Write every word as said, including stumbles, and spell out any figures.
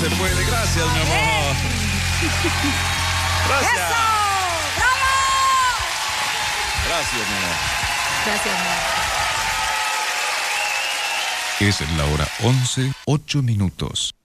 se puede. Gracias, mi amor. Gracias. ¡Eso! ¡Bravo! Gracias, mi amor. Gracias, amor. Es la hora once, ocho minutos.